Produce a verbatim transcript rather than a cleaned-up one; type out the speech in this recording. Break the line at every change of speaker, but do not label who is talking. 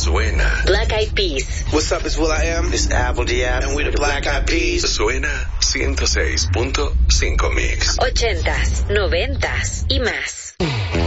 Suena.
Black Eyed Peas.
What's up, it's Will I Am. It's Apple Diab. And we're the Black Eyed Peas.
Suena ciento seis punto cinco Mix.
Ochentas, noventas y más.